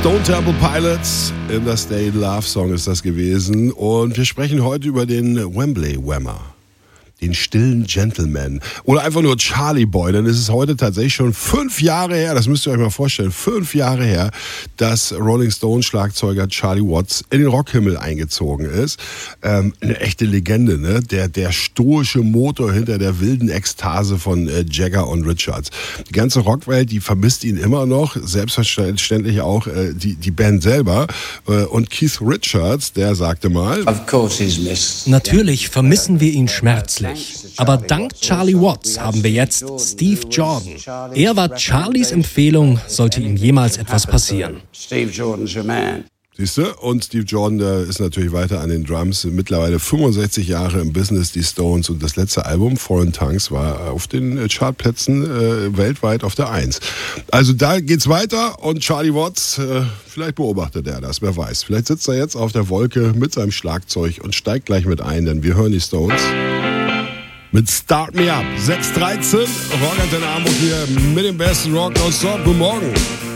Stone Temple Pilots, In the State Love Song ist das gewesen. Und wir sprechen heute über den Wembley Whammer. Den stillen Gentleman. Oder einfach nur Charlie Boy, denn es ist heute tatsächlich schon 5 Jahre her, das müsst ihr euch mal vorstellen, 5 Jahre her, dass Rolling Stone Schlagzeuger Charlie Watts in den Rockhimmel eingezogen ist. Eine echte Legende, ne? Der stoische Motor hinter der wilden Ekstase von Jagger und Richards. Die ganze Rockwelt, die vermisst ihn immer noch, selbstverständlich auch die Band selber. Und Keith Richards, der sagte mal: Of course he's missed. Natürlich vermissen wir ihn schmerzlich. Aber dank Charlie Watts haben wir jetzt Steve Jordan. Er war Charlies Empfehlung, sollte ihm jemals etwas passieren. Steve Jordan's your man. Siehst du? Und Steve Jordan, der ist natürlich weiter an den Drums. Mittlerweile 65 Jahre im Business, die Stones. Und das letzte Album, Foreign Tongues, war auf den Chartplätzen weltweit auf der 1. Also da geht's weiter. Und Charlie Watts, vielleicht beobachtet er das, wer weiß. Vielleicht sitzt er jetzt auf der Wolke mit seinem Schlagzeug und steigt gleich mit ein, denn wir hören die Stones mit Start Me Up. 6:13, Rockantenne Hamburg hier mit dem besten Rock aus Guten Morgen.